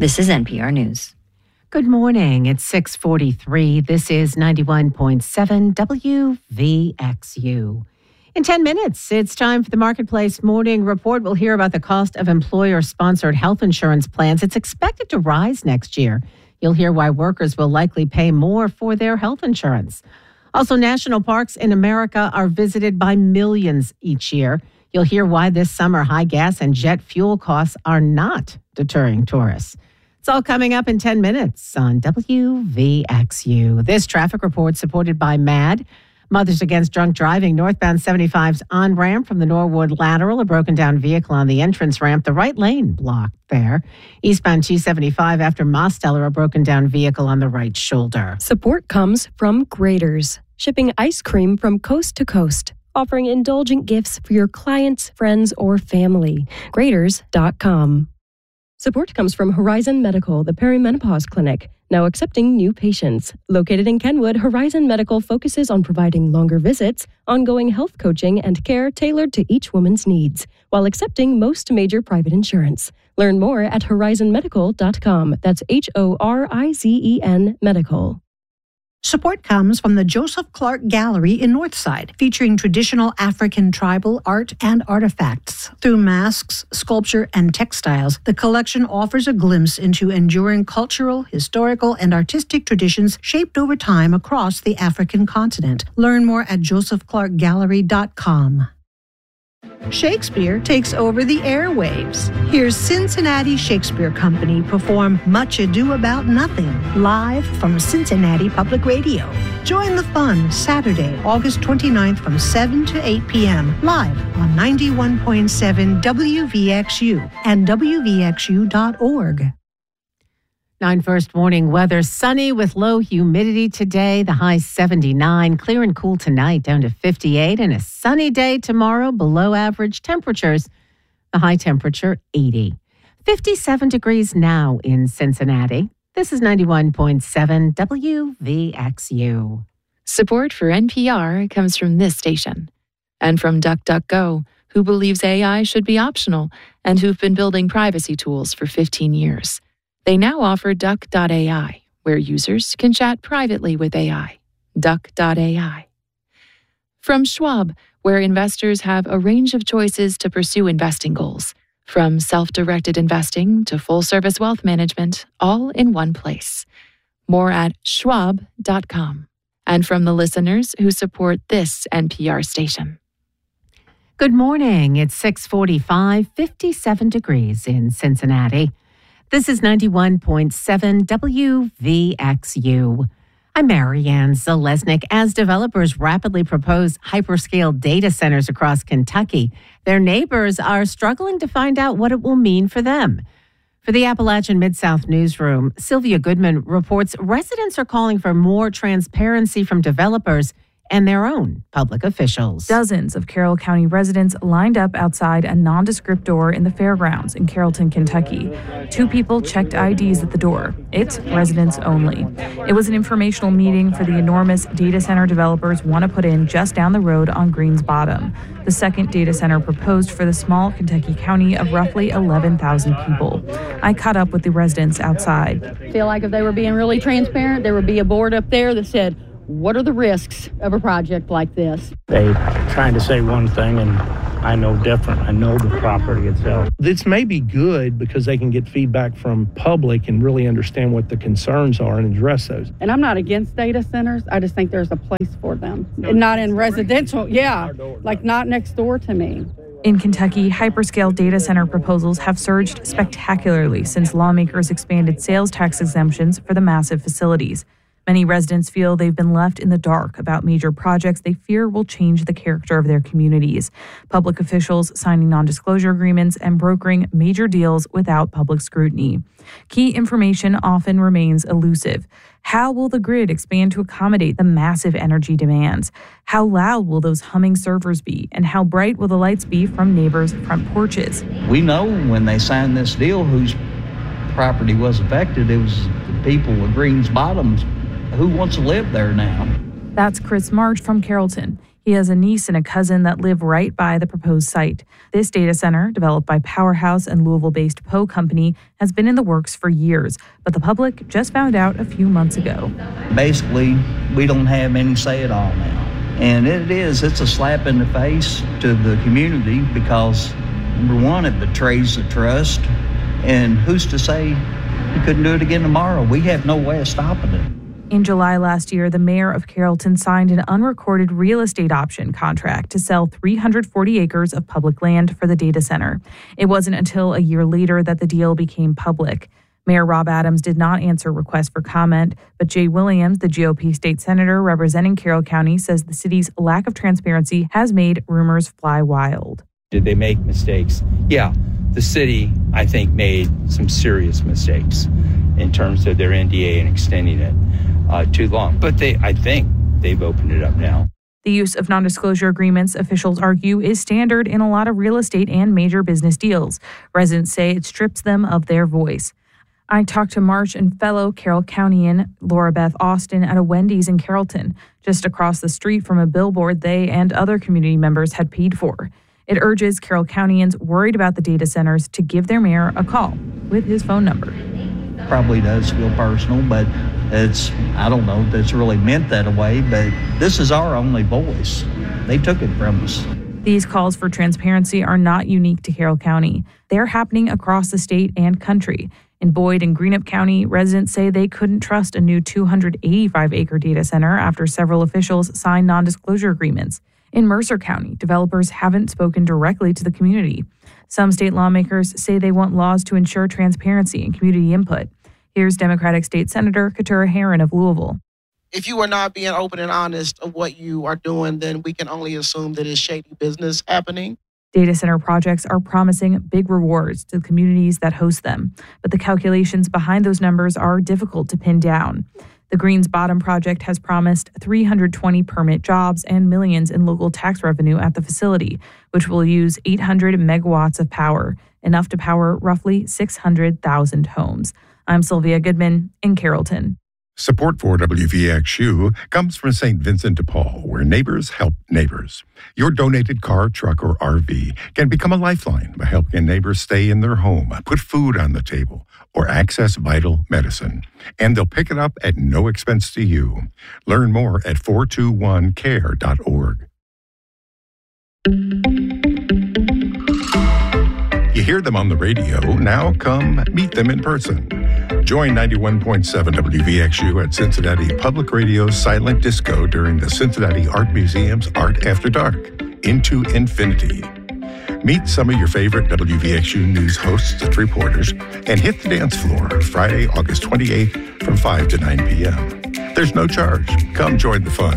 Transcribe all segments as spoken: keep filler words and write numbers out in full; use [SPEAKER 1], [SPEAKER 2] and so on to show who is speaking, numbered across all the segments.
[SPEAKER 1] This is N P R News.
[SPEAKER 2] Good morning. It's six forty-three. This is ninety-one point seven W V X U. In ten minutes, it's time for the Marketplace Morning Report. We'll hear about the cost of employer-sponsored health insurance plans. It's expected to rise next year. You'll hear why workers will likely pay more for their health insurance. Also, national parks in America are visited by millions each year. You'll hear why this summer high gas and jet fuel costs are not deterring tourists. It's all coming up in ten minutes on W V X U. This traffic report supported by MAD, Mothers Against Drunk Driving. Northbound seventy-five's on-ramp from the Norwood Lateral, a broken down vehicle on the entrance ramp, the right lane blocked there. Eastbound two seventy-five after Mosteller, a broken down vehicle on the right shoulder.
[SPEAKER 3] Support comes from Graeter's, shipping ice cream from coast to coast, offering indulgent gifts for your clients, friends, or family. Graeters dot com. Support comes from Horizon Medical, the perimenopause clinic, now accepting new patients. Located in Kenwood, Horizon Medical focuses on providing longer visits, ongoing health coaching, and care tailored to each woman's needs, while accepting most major private insurance. Learn more at horizon medical dot com. That's H O R I Z E N Medical.
[SPEAKER 4] Support comes from the Joseph Clark Gallery in Northside, featuring traditional African tribal art and artifacts. Through masks, sculpture, and textiles, the collection offers a glimpse into enduring cultural, historical, and artistic traditions shaped over time across the African continent. Learn more at joseph clark gallery dot com. Shakespeare takes over the airwaves. Here's Cincinnati Shakespeare Company perform Much Ado About Nothing, live from Cincinnati Public Radio. Join the fun Saturday, August twenty-ninth from seven to eight p.m. live on ninety-one point seven W V X U and W V X U dot org.
[SPEAKER 2] Nine first morning weather, sunny with low humidity today, the high seventy-nine, clear and cool tonight down to fifty-eight, and a sunny day tomorrow, below average temperatures, the high temperature eighty. fifty-seven degrees now in Cincinnati. This is ninety-one point seven W V X U.
[SPEAKER 5] Support for N P R comes from this station and from DuckDuckGo, who believes A I should be optional and who've been building privacy tools for fifteen years. They now offer duck dot A I, where users can chat privately with A I. duck dot A I. From Schwab, where investors have a range of choices to pursue investing goals, from self-directed investing to full-service wealth management, all in one place. More at schwab dot com. And from the listeners who support this N P R station.
[SPEAKER 2] Good morning. It's six forty-five, fifty-seven degrees in Cincinnati. This is ninety-one point seven W V X U. I'm Marianne Zalesnik. As developers rapidly propose hyperscale data centers across Kentucky, their neighbors are struggling to find out what it will mean for them. For the Appalachian Mid-South Newsroom, Sylvia Goodman reports residents are calling for more transparency from developers and their own public officials.
[SPEAKER 6] Dozens of Carroll County residents lined up outside a nondescript door in the fairgrounds in Carrollton, Kentucky. Two people checked I Ds at the door. It's residents only. It was an informational meeting for the enormous data center developers want to put in just down the road on Greens Bottom, the second data center proposed for the small Kentucky county of roughly eleven thousand people. I caught up with the residents outside.
[SPEAKER 7] I feel like if they were being really transparent, there would be a board up there that said, what are the risks of a project like this?
[SPEAKER 8] They trying to say one thing and I know different. I know the property itself. This may be good because they can get feedback from public and really understand what the concerns are and address those.
[SPEAKER 7] And I'm not against data centers. I just think there's a place for them. And not in residential. Yeah, like not next door to me.
[SPEAKER 6] In Kentucky, hyperscale data center proposals have surged spectacularly since lawmakers expanded sales tax exemptions for the massive facilities. Many residents feel they've been left in the dark about major projects they fear will change the character of their communities. Public officials signing non-disclosure agreements and brokering major deals without public scrutiny. Key information often remains elusive. How will the grid expand to accommodate the massive energy demands? How loud will those humming servers be? And how bright will the lights be from neighbors' front porches?
[SPEAKER 9] We know when they signed this deal whose property was affected. It was the people of Greens Bottoms. Who wants to live there now?
[SPEAKER 6] That's Chris March from Carrollton. He has a niece and a cousin that live right by the proposed site. This data center, developed by Powerhouse and Louisville-based Poe Company, has been in the works for years, but the public just found out a few months ago.
[SPEAKER 9] Basically, we don't have any say at all now. And it is, it's a slap in the face to the community because, number one, it betrays the trust. And who's to say we couldn't do it again tomorrow? We have no way of stopping it.
[SPEAKER 6] In July last year, the mayor of Carrollton signed an unrecorded real estate option contract to sell three hundred forty acres of public land for the data center. It wasn't until a year later that the deal became public. Mayor Rob Adams did not answer requests for comment, but Jay Williams, the G O P state senator representing Carroll County, says the city's lack of transparency has made rumors fly wild.
[SPEAKER 1] Did they make mistakes? Yeah, the city, I think, made some serious mistakes in terms of their N D A and extending it uh, too long. But they, I think they've opened it up now.
[SPEAKER 6] The use of non-disclosure agreements, officials argue, is standard in a lot of real estate and major business deals. Residents say it strips them of their voice. I talked to March and fellow Carroll Countyan Laura Beth Austin at a Wendy's in Carrollton, just across the street from a billboard they and other community members had paid for. It urges Carroll Countyans worried about the data centers to give their mayor a call with his phone number.
[SPEAKER 9] Probably does feel personal, but it's, I don't know if it's really meant that way, but this is our only voice. They took it from us.
[SPEAKER 6] These calls for transparency are not unique to Carroll County. They're happening across the state and country. In Boyd and Greenup County, residents say they couldn't trust a new two hundred eighty-five acre data center after several officials signed non-disclosure agreements. In Mercer County, developers haven't spoken directly to the community. Some state lawmakers say they want laws to ensure transparency and community input. Here's Democratic State Senator Keturah Herron of Louisville.
[SPEAKER 10] If you are not being open and honest of what you are doing, then we can only assume that it's shady business happening.
[SPEAKER 6] Data center projects are promising big rewards to the communities that host them, but the calculations behind those numbers are difficult to pin down. The Greens Bottom project has promised three hundred twenty permit jobs and millions in local tax revenue at the facility, which will use eight hundred megawatts of power, enough to power roughly six hundred thousand homes. I'm Sylvia Goodman in Carrollton.
[SPEAKER 11] Support for W V X U comes from Saint Vincent de Paul, where neighbors help neighbors. Your donated car, truck, or R V can become a lifeline by helping neighbors stay in their home, put food on the table, or access vital medicine. And they'll pick it up at no expense to you. Learn more at four two one care dot org. You hear them on the radio. Now come meet them in person. Join ninety-one point seven W V X U at Cincinnati Public Radio's Silent Disco during the Cincinnati Art Museum's Art After Dark, Into Infinity. Meet some of your favorite W V X U news hosts and reporters and hit the dance floor Friday, August twenty-eighth from five to nine p.m. There's no charge. Come join the fun.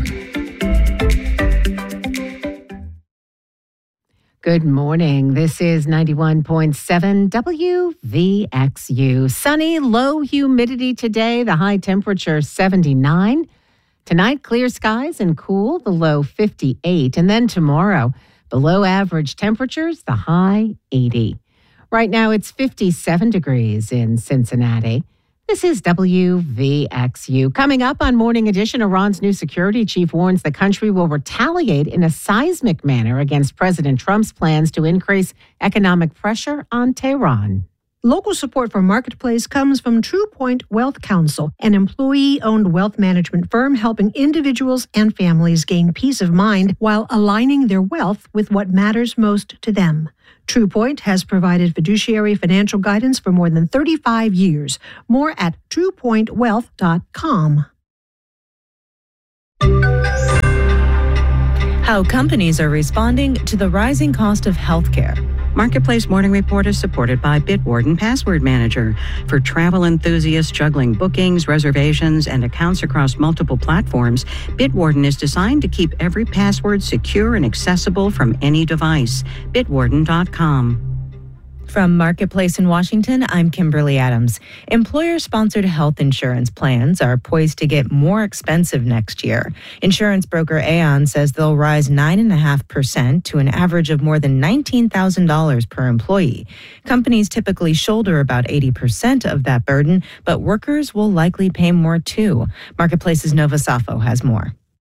[SPEAKER 2] Good morning. This is ninety-one point seven W V X U. Sunny, low humidity today. The high temperature seventy-nine. Tonight, clear skies and cool, the low fifty-eight. And then tomorrow, below average temperatures, the high eighty. Right now, it's fifty-seven degrees in Cincinnati. This is W V X U. Coming up on Morning Edition, Iran's new security chief warns the country will retaliate in a seismic manner against President Trump's plans to increase economic pressure on Tehran.
[SPEAKER 4] Local support for Marketplace comes from True Point Wealth Counsel, an employee-owned wealth management firm helping individuals and families gain peace of mind while aligning their wealth with what matters most to them. True Point has provided fiduciary financial guidance for more than thirty-five years. More at true point wealth dot com.
[SPEAKER 12] How companies are responding to the rising cost of healthcare. Marketplace Morning Report is supported by Bitwarden Password Manager. For travel enthusiasts juggling bookings, reservations, and accounts across multiple platforms, Bitwarden is designed to keep every password secure and accessible from any device. bitwarden dot com.
[SPEAKER 13] From Marketplace in Washington, I'm Kimberly Adams. Employer-sponsored health insurance plans are poised to get more expensive next year. Insurance broker Aon says they'll rise nine point five percent to an average of more than nineteen thousand dollars per employee. Companies typically shoulder about eighty percent of that burden, but workers will likely pay more too. Marketplace's Nova Safo has more.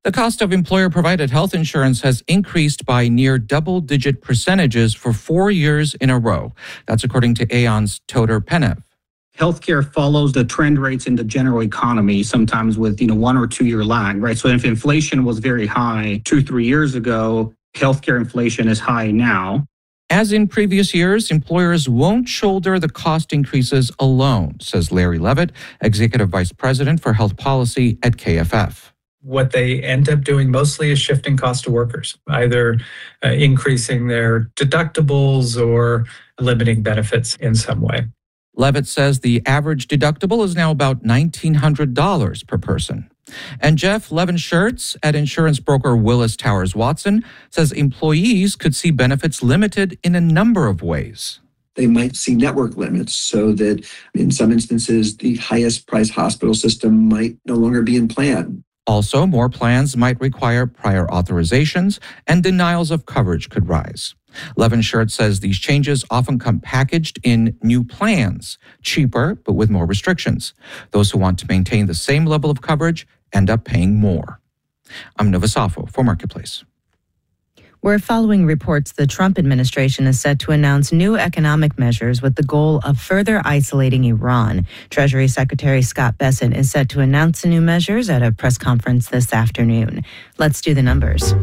[SPEAKER 14] The cost of employer-provided health insurance has increased by near double-digit percentages for four years in a row. That's according to Aon's Toder Penev.
[SPEAKER 15] Healthcare follows the trend rates in the general economy, sometimes with, you know, one or two year lag, right? So if inflation was very high two, three years ago, healthcare inflation is high now.
[SPEAKER 14] As in previous years, employers won't shoulder the cost increases alone, says Larry Levitt, Executive Vice President for Health Policy at K F F.
[SPEAKER 16] What they end up doing mostly is shifting cost to workers, either uh, increasing their deductibles or limiting benefits in some way.
[SPEAKER 14] Levitt says the average deductible is now about nineteen hundred dollars per person. And Jeff Levin-Schertz at insurance broker Willis Towers Watson says employees could see benefits limited in a number of ways.
[SPEAKER 17] They might see network limits so that in some instances, the highest priced hospital system might no longer be in plan.
[SPEAKER 14] Also, more plans might require prior authorizations and denials of coverage could rise. Levin-Schertz says these changes often come packaged in new plans, cheaper but with more restrictions. Those who want to maintain the same level of coverage end up paying more. I'm Nova Safo for Marketplace.
[SPEAKER 13] We're following reports the Trump administration is set to announce new economic measures with the goal of further isolating Iran. Treasury Secretary Scott Bessent is set to announce the new measures at a press conference this afternoon. Let's do the numbers.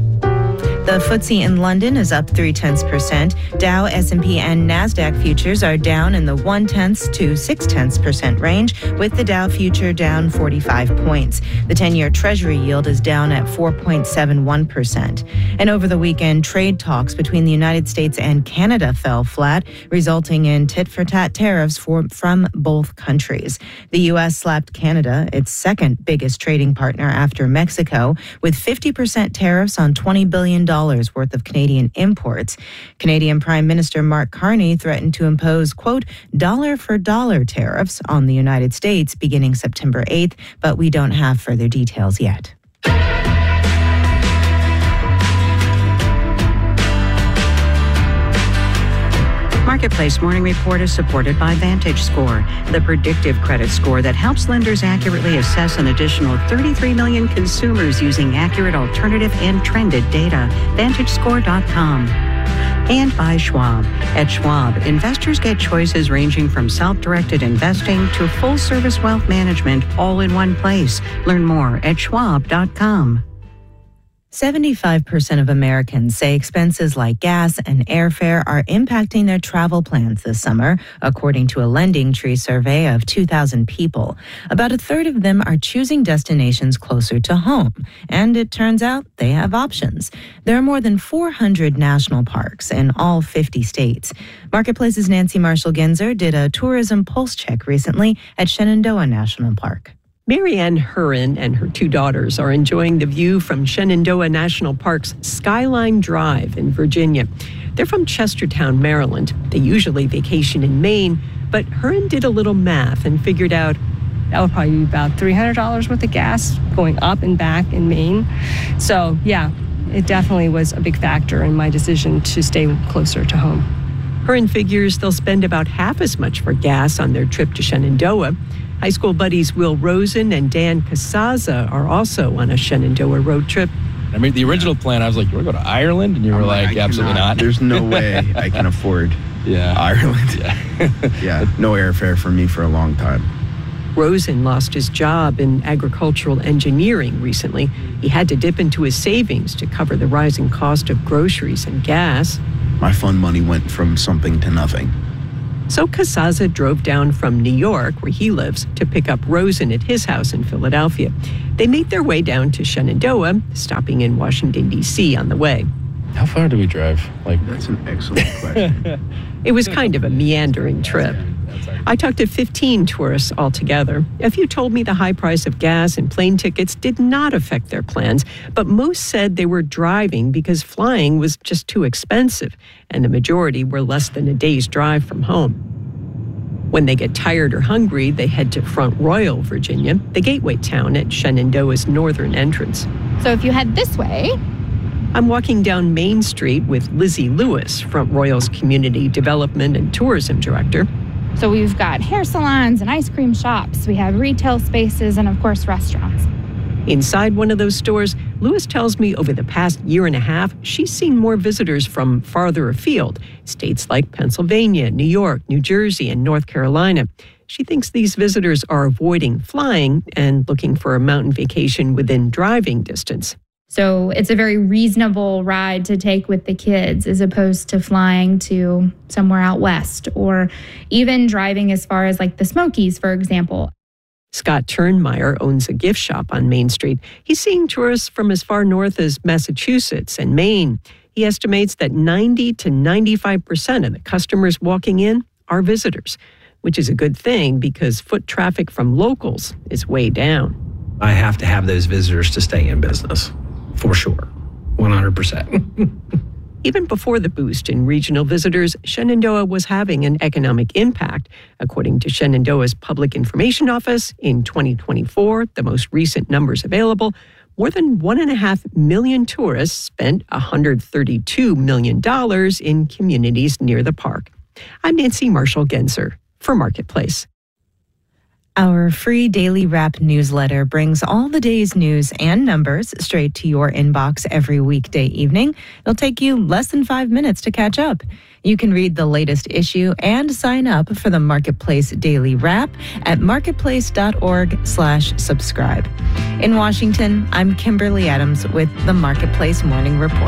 [SPEAKER 13] The F T S E in London is up three-tenths percent. Dow, S and P, and NASDAQ futures are down in the one-tenths to six-tenths percent range, with the Dow future down forty-five points. The ten-year Treasury yield is down at four point seven one percent. And over the weekend, trade talks between the United States and Canada fell flat, resulting in tit-for-tat tariffs for, from both countries. The U S slapped Canada, its second biggest trading partner after Mexico, with fifty percent tariffs on twenty billion dollars worth of Canadian imports. Canadian Prime Minister Mark Carney threatened to impose, quote, dollar-for-dollar tariffs on the United States beginning September eighth, but we don't have further details yet.
[SPEAKER 12] Marketplace Morning Report is supported by VantageScore, the predictive credit score that helps lenders accurately assess an additional thirty-three million consumers using accurate alternative and trended data. Vantage Score dot com. And by Schwab. At Schwab, investors get choices ranging from self-directed investing to full-service wealth management all in one place. Learn more at schwab dot com.
[SPEAKER 13] seventy-five percent of Americans say expenses like gas and airfare are impacting their travel plans this summer, according to a LendingTree survey of two thousand people. About a third of them are choosing destinations closer to home, and it turns out they have options. There are more than four hundred national parks in all fifty states. Marketplace's Nancy Marshall-Genzer did a tourism pulse check recently at Shenandoah National Park.
[SPEAKER 18] Marianne Hurin and her two daughters are enjoying the view from Shenandoah National Park's Skyline Drive in Virginia. They're from Chestertown, Maryland. They usually vacation in Maine, but Hurin did a little math and figured out
[SPEAKER 19] that would probably be about three hundred dollars worth of gas going up and back in Maine. So, yeah, it definitely was a big factor in my decision to stay closer to home.
[SPEAKER 18] Hurin figures they'll spend about half as much for gas on their trip to Shenandoah. High school buddies Will Rosen and Dan Casaza are also on a Shenandoah road trip.
[SPEAKER 20] I mean, the original plan, I was like, you want to go to Ireland? And you were I'm like, like absolutely
[SPEAKER 21] cannot,
[SPEAKER 20] not.
[SPEAKER 21] There's no way I can afford
[SPEAKER 20] yeah.
[SPEAKER 21] Ireland.
[SPEAKER 20] Yeah.
[SPEAKER 21] yeah, no airfare for me for a long time.
[SPEAKER 18] Rosen lost his job in agricultural engineering recently. He had to dip into his savings to cover the rising cost of groceries and gas.
[SPEAKER 21] My fund money went from something to nothing.
[SPEAKER 18] So Casaza drove down from New York, where he lives, to pick up Rosen at his house in Philadelphia. They made their way down to Shenandoah, stopping in Washington, D C on the way.
[SPEAKER 20] How far do we drive? Like
[SPEAKER 21] That's an excellent question.
[SPEAKER 18] It was kind of a meandering trip. I talked to fifteen tourists altogether. A few told me the high price of gas and plane tickets did not affect their plans, but most said they were driving because flying was just too expensive, and the majority were less than a day's drive from home. When they get tired or hungry, they head to Front Royal, Virginia, the gateway town at Shenandoah's northern entrance.
[SPEAKER 22] So if you head this way...
[SPEAKER 18] I'm walking down Main Street with Lizzie Lewis, Front Royal's Community Development and Tourism Director.
[SPEAKER 22] So we've got hair salons and ice cream shops. We have retail spaces and, of course, restaurants.
[SPEAKER 18] Inside one of those stores, Lewis tells me over the past year and a half, she's seen more visitors from farther afield, states like Pennsylvania, New York, New Jersey, and North Carolina. She thinks these visitors are avoiding flying and looking for a mountain vacation within driving distance.
[SPEAKER 3] So it's a very reasonable ride to take with the kids as opposed to flying to somewhere out west or even driving as far as like the Smokies, for example.
[SPEAKER 18] Scott Turnmeyer owns a gift shop on Main Street. He's seeing tourists from as far north as Massachusetts and Maine. He estimates that ninety to ninety-five percent of the customers walking in are visitors, which is a good thing because foot traffic from locals is way down.
[SPEAKER 22] I have to have those visitors to stay in business, for sure, one hundred percent.
[SPEAKER 18] Even before the boost in regional visitors, Shenandoah was having an economic impact. According to Shenandoah's Public Information Office, in twenty twenty-four, the most recent numbers available, more than one and a half million tourists spent one hundred thirty-two million dollars in communities near the park. I'm Nancy Marshall-Genzer for Marketplace.
[SPEAKER 13] Our free daily wrap newsletter brings all the day's news and numbers straight to your inbox every weekday evening. It'll take you less than five minutes to catch up. You can read the latest issue and sign up for the Marketplace Daily Wrap at marketplace.org slash subscribe. In Washington, I'm Kimberly Adams with the Marketplace Morning Report.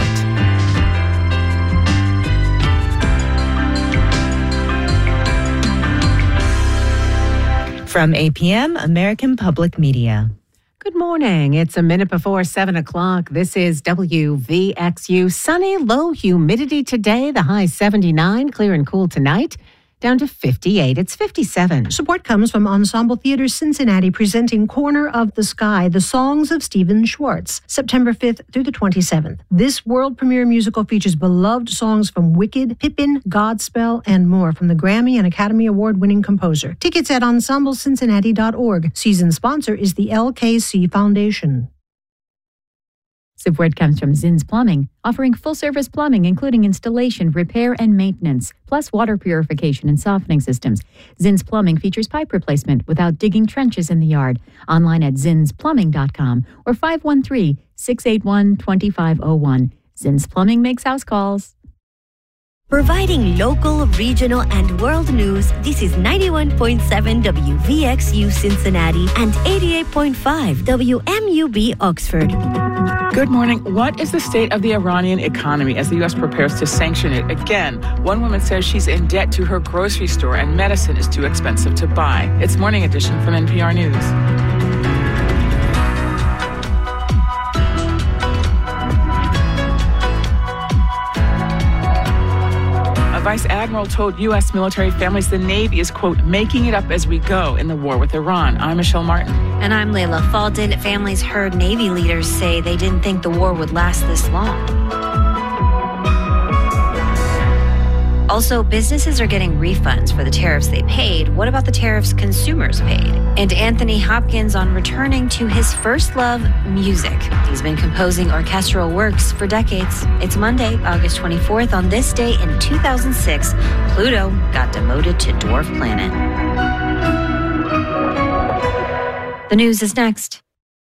[SPEAKER 13] From A P M, American Public Media.
[SPEAKER 2] Good morning. It's a minute before seven o'clock. This is W V X U. Sunny, low humidity today. The high seventy-nine, clear and cool tonight. Down to fifty-eight. It's fifty-seven.
[SPEAKER 4] Support comes from Ensemble Theater Cincinnati presenting Corner of the Sky, the songs of Stephen Schwartz, September fifth through the twenty-seventh. This world premiere musical features beloved songs from Wicked, Pippin, Godspell, and more from the Grammy and Academy Award-winning composer. Tickets at ensemble cincinnati dot org. Season sponsor is the L K C Foundation.
[SPEAKER 23] Support comes from Zinn's Plumbing, offering full-service plumbing, including installation, repair, and maintenance, plus water purification and softening systems. Zinn's Plumbing features pipe replacement without digging trenches in the yard. Online at zins plumbing dot com or five one three, six eight one, two five zero one. Zinn's Plumbing makes house calls.
[SPEAKER 24] Providing local, regional, and world news, this is ninety-one point seven W V X U Cincinnati and eighty-eight point five W M U B Oxford.
[SPEAKER 25] Good morning. What is the state of the Iranian economy as the U S prepares to sanction it again? One woman says she's in debt to her grocery store and medicine is too expensive to buy. It's Morning Edition from N P R News. Vice Admiral told U S military families the Navy is, quote, making it up as we go in the war with Iran. I'm Michelle Martin.
[SPEAKER 26] And I'm Layla Falden. Families heard Navy leaders say they didn't think the war would last this long. Also, businesses are getting refunds for the tariffs they paid. What about the tariffs consumers paid? And Anthony Hopkins on returning to his first love, music. He's been composing orchestral works for decades. It's Monday, August twenty-fourth. On this day in two thousand six, Pluto got demoted to dwarf planet. The news is next.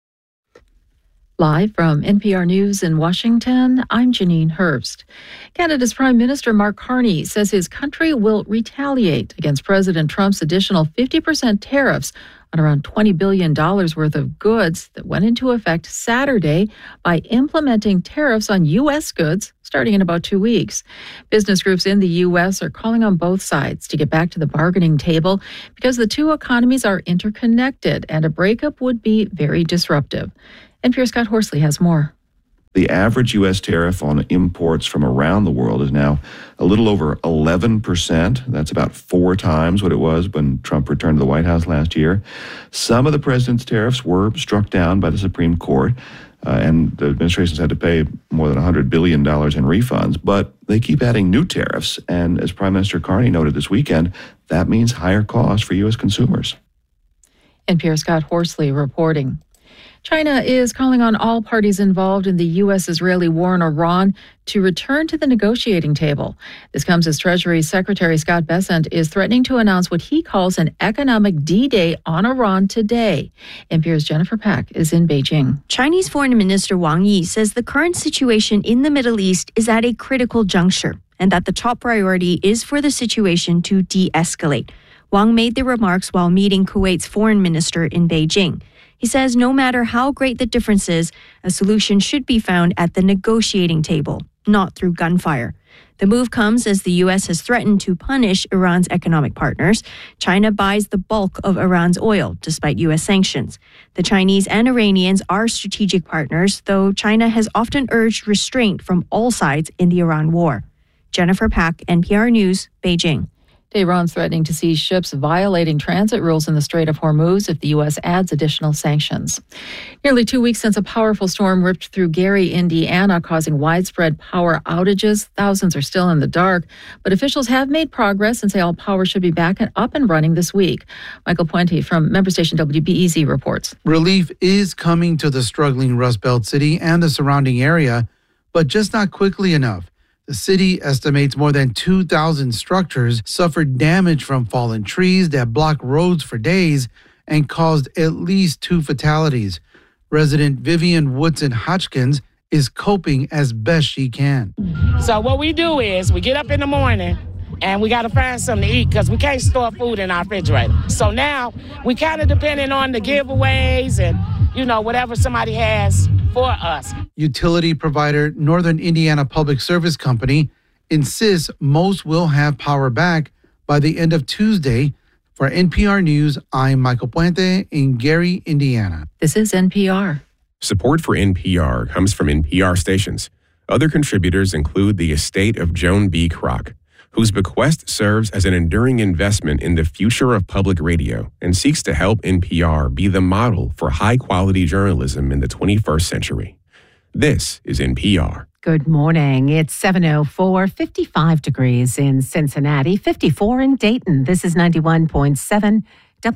[SPEAKER 5] Live from N P R News in Washington, I'm Janine Herbst. Canada's Prime Minister Mark Carney says his country will retaliate against President Trump's additional fifty percent tariffs on around twenty billion dollars worth of goods that went into effect Saturday by implementing tariffs on U S goods starting in about two weeks. Business groups in the U S are calling on both sides to get back to the bargaining table because the two economies are interconnected and a breakup would be very disruptive. N P R's Scott Horsley has more.
[SPEAKER 27] The average U S tariff on imports from around the world is now a little over eleven percent. That's about four times what it was when Trump returned to the White House last year. Some of the president's tariffs were struck down by the Supreme Court, uh, and the administration's had to pay more than one hundred billion dollars in refunds. But they keep adding new tariffs, and as Prime Minister Carney noted this weekend, that means higher costs for U S consumers.
[SPEAKER 5] N P R's Scott Horsley reporting. China is calling on all parties involved in the U S-Israeli war in Iran to return to the negotiating table. This comes as Treasury Secretary Scott Bessent is threatening to announce what he calls an economic D-Day on Iran today. N P R's Jennifer Pack is in Beijing.
[SPEAKER 1] Chinese Foreign Minister Wang Yi says the current situation in the Middle East is at a critical juncture and that the top priority is for the situation to de-escalate. Wang made the remarks while meeting Kuwait's foreign minister in Beijing. He says no matter how great the differences, a solution should be found at the negotiating table, not through gunfire. The move comes as the U S has threatened to punish Iran's economic partners. China buys the bulk of Iran's oil, despite U S sanctions. The Chinese and Iranians are strategic partners, though China has often urged restraint from all sides in the Iran war. Jennifer Pack, N P R News, Beijing.
[SPEAKER 5] Iran's threatening to seize ships violating transit rules in the Strait of Hormuz if the U S adds additional sanctions. Nearly two weeks since a powerful storm ripped through Gary, Indiana, causing widespread power outages. Thousands are still in the dark, but officials have made progress and say all power should be back and up and running this week. Michael Puente from member station W B E Z reports.
[SPEAKER 6] Relief is coming to the struggling Rust Belt city and the surrounding area, but just not quickly enough. The city estimates more than two thousand structures suffered damage from fallen trees that blocked roads for days and caused at least two fatalities. Resident Vivian Woodson Hodgkins is coping as best she can.
[SPEAKER 7] So what we do is we get up in the morning and we got to find something to eat because we can't store food in our refrigerator. So now we kind of depending on the giveaways and, you know, whatever somebody has for us.
[SPEAKER 6] Utility provider Northern Indiana Public Service Company insists most will have power back by the end of Tuesday. For N P R News, I'm Michael Puente in Gary, Indiana.
[SPEAKER 5] This is N P R.
[SPEAKER 8] Support for N P R comes from N P R stations. Other contributors include the estate of Joan B. Kroc, whose bequest serves as an enduring investment in the future of public radio and seeks to help N P R be the model for high-quality journalism in the twenty-first century. This is N P R.
[SPEAKER 2] Good morning. It's seven oh four, fifty-five degrees in Cincinnati, fifty-four in Dayton. This is ninety-one point seven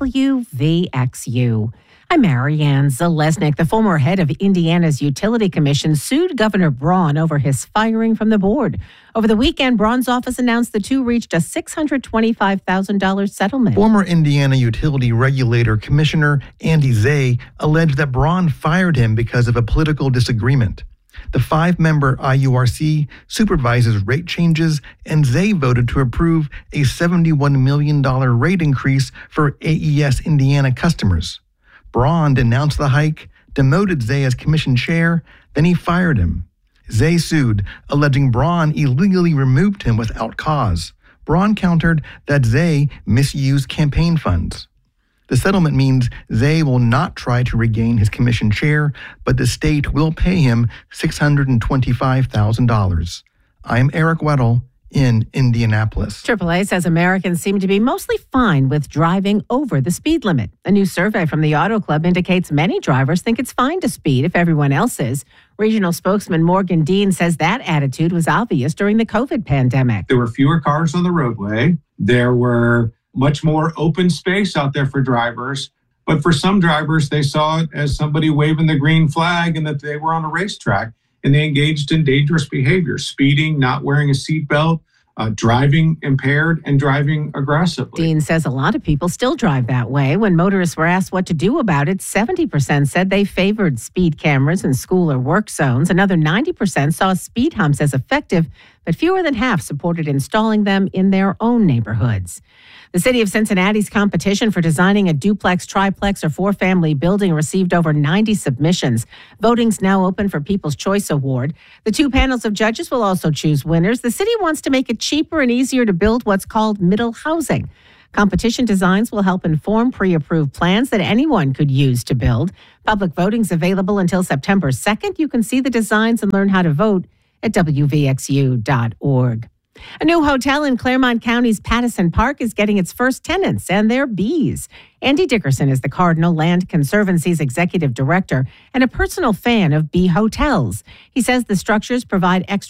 [SPEAKER 2] W V X U. I'm Marianne Zalesnik. The former head of Indiana's Utility Commission sued Governor Braun over his firing from the board. Over the weekend, Braun's office announced the two reached a six hundred twenty-five thousand dollars settlement.
[SPEAKER 9] Former Indiana Utility Regulator Commissioner Andy Zay alleged that Braun fired him because of a political disagreement. The five-member I U R C supervises rate changes, and Zay voted to approve a seventy-one million dollars rate increase for A E S Indiana customers. Braun denounced the hike, demoted Zay as commission chair, then he fired him. Zay sued, alleging Braun illegally removed him without cause. Braun countered that Zay misused campaign funds. The settlement means Zay will not try to regain his commission chair, but the state will pay him six hundred twenty-five thousand dollars. I'm Eric Weddle in Indianapolis.
[SPEAKER 2] triple A says Americans seem to be mostly fine with driving over the speed limit. A new survey from the Auto Club indicates many drivers think it's fine to speed if everyone else is. Regional spokesman Morgan Dean says that attitude was obvious during the COVID pandemic.
[SPEAKER 10] There were fewer cars on the roadway. There were much more open space out there for drivers. But for some drivers, they saw it as somebody waving the green flag and that they were on a racetrack. And they engaged in dangerous behavior, speeding, not wearing a seatbelt, uh, driving impaired, and driving aggressively.
[SPEAKER 2] Dean says a lot of people still drive that way. When motorists were asked what to do about it, seventy percent said they favored speed cameras in school or work zones. Another ninety percent saw speed humps as effective, but fewer than half supported installing them in their own neighborhoods. The city of Cincinnati's competition for designing a duplex, triplex, or four-family building received over ninety submissions. Voting's now open for People's Choice Award. The two panels of judges will also choose winners. The city wants to make it cheaper and easier to build what's called middle housing. Competition designs will help inform pre-approved plans that anyone could use to build. Public voting's available until September second. You can see the designs and learn how to vote at W V X U dot org. A new hotel in Claremont County's Pattison Park is getting its first tenants, and they're bees. Andy Dickerson is the Cardinal Land Conservancy's executive director and a personal fan of bee hotels. He says the structures provide extra